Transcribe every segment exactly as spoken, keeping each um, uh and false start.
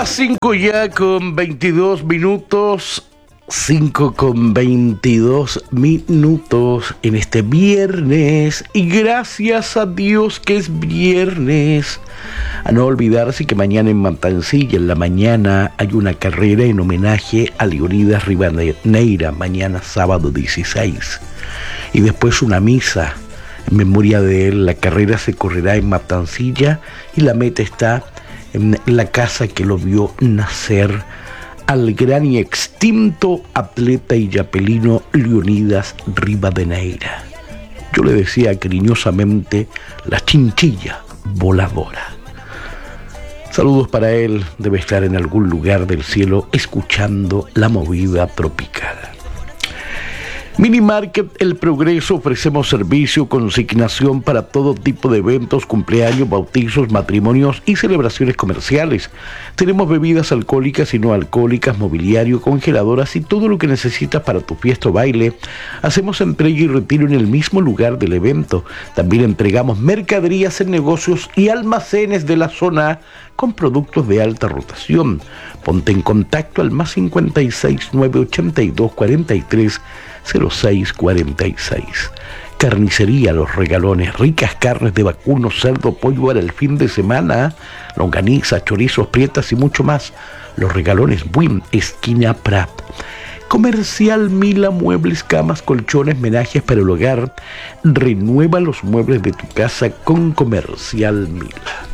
Las cinco ya con veintidós minutos, cinco con veintidós minutos en este viernes, y gracias a Dios que es viernes. A no olvidarse que mañana en Matanzilla, en la mañana, hay una carrera en homenaje a Leonidas Rivadeneira, mañana sábado dieciséis, y después una misa en memoria de él. La carrera se correrá en Matanzilla y la meta está en la casa que lo vio nacer al gran y extinto atleta y yapelino Leonidas Rivadeneira. Yo le decía cariñosamente la chinchilla voladora. Saludos para él, debe estar en algún lugar del cielo escuchando la movida tropical. Mini Market El Progreso, ofrecemos servicio, consignación para todo tipo de eventos, cumpleaños, bautizos, matrimonios y celebraciones comerciales. Tenemos bebidas alcohólicas y no alcohólicas, mobiliario, congeladoras y todo lo que necesitas para tu fiesta o baile. Hacemos entrega y retiro en el mismo lugar del evento. También entregamos mercaderías en negocios y almacenes de la zona con productos de alta rotación. Ponte en contacto al más cincuenta y seis, nueve ochenta y dos, cuarenta y tres, cero seis cuarenta y seis. Carnicería Los Regalones, ricas carnes de vacuno, cerdo, pollo para el fin de semana, longaniza, chorizos, prietas y mucho más. Los Regalones, Buin, esquina Prat. Comercial Mila, muebles, camas, colchones, menajes para el hogar. Renueva los muebles de tu casa con Comercial Mila.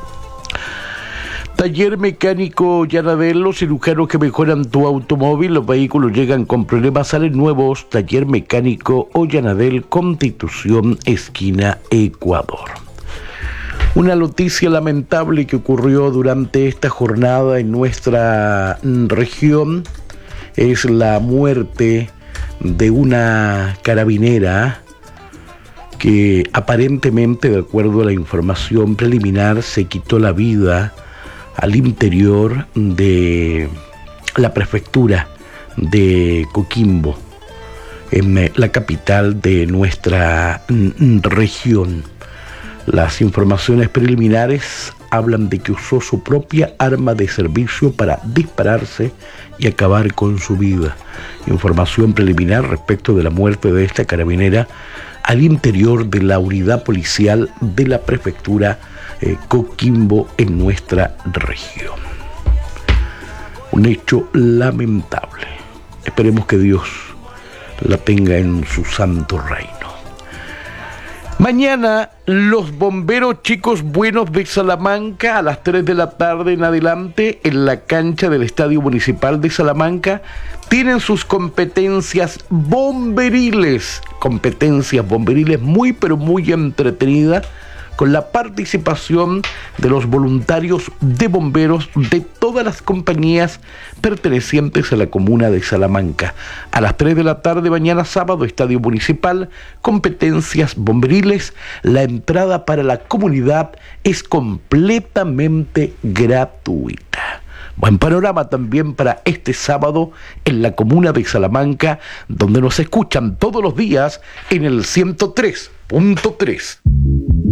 Taller Mecánico Yanadel, los cirujanos que mejoran tu automóvil. Los vehículos llegan con problemas, salen nuevos. Taller Mecánico Yanadel, Constitución, esquina Ecuador. Una noticia lamentable que ocurrió durante esta jornada en nuestra región es la muerte de una carabinera que aparentemente, de acuerdo a la información preliminar, se quitó la vida al interior de la prefectura de Coquimbo, en la capital de nuestra región. Las informaciones preliminares hablan de que usó su propia arma de servicio para dispararse y acabar con su vida. Información preliminar respecto de la muerte de esta carabinera al interior de la unidad policial de la prefectura Eh, Coquimbo en nuestra región. Un hecho lamentable. Esperemos que Dios la tenga en su santo reino. Mañana los bomberos chicos buenos de Salamanca a las tres de la tarde en adelante en la cancha del Estadio Municipal de Salamanca tienen sus competencias bomberiles, competencias bomberiles muy pero muy entretenidas, con la participación de los voluntarios de bomberos de todas las compañías pertenecientes a la comuna de Salamanca. A las tres de la tarde mañana sábado, Estadio Municipal, competencias bomberiles. La entrada para la comunidad es completamente gratuita. Buen panorama también para este sábado en la comuna de Salamanca, donde nos escuchan todos los días en el ciento tres punto tres.